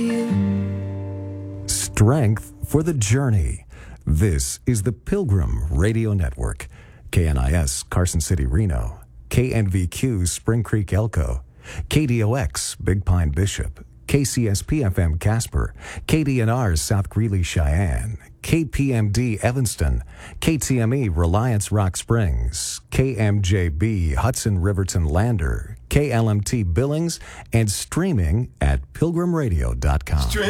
Strength for the journey. This is the Pilgrim Radio Network. KNIS, Carson City, Reno. KNVQ, Spring Creek, Elko. KDOX, Big Pine, Bishop. KCSP-FM, Casper. KDNR, South Greeley, Cheyenne. KPMD, Evanston. KTME, Reliance, Rock Springs. KMJB, Hudson, Riverton, Lander. KLMT, Billings, and streaming at pilgrimradio.com.